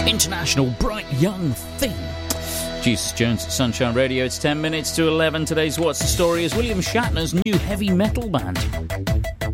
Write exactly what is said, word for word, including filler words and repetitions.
international bright young thing. Jesus Jones at Sunshine Radio. It's ten minutes to eleven. Today's What's the Story is William Shatner's new heavy metal band.